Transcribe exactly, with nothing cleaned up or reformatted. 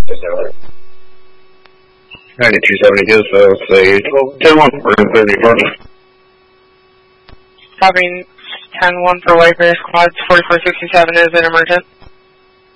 ninety-two seventy-two, so say ten one for thirty-first. Copy ten one for White Bear Squad, forty-four sixty-seven is an emergent.